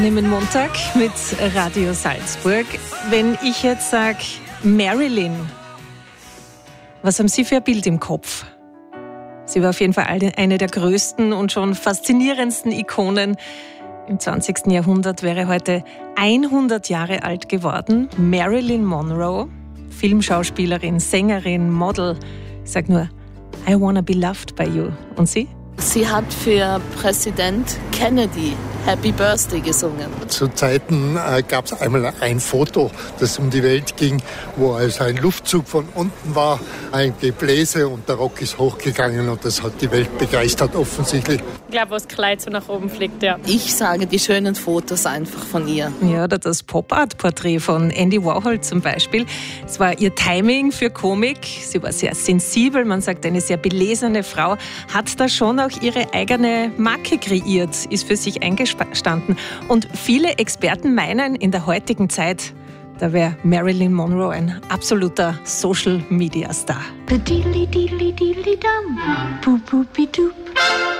Nehmen Montag mit Radio Salzburg. Wenn ich jetzt sage Marilyn, was haben Sie für ein Bild im Kopf? Sie war auf jeden Fall eine der größten und schon faszinierendsten Ikonen im 20. Jahrhundert, wäre heute 100 Jahre alt geworden. Marilyn Monroe, Filmschauspielerin, Sängerin, Model. Ich sage nur, I wanna be loved by you. Und Sie? Sie hat für Präsident Kennedy Happy Birthday gesungen. Zu Zeiten gab es einmal ein Foto, das um die Welt ging, wo also ein Luftzug von unten war, ein Gebläse und der Rock ist hochgegangen und das hat die Welt begeistert offensichtlich. Ich glaube, wo das Kleid so nach oben fliegt, ja. Ich sage die schönen Fotos einfach von ihr. Ja, oder das Pop-Art-Porträt von Andy Warhol zum Beispiel. Es war ihr Timing für Komik. Sie war sehr sensibel, man sagt eine sehr belesene Frau, hat da schon auch ihre eigene Marke kreiert, ist für sich eingestanden. Und viele Experten meinen, in der heutigen Zeit, da wäre Marilyn Monroe ein absoluter Social-Media-Star.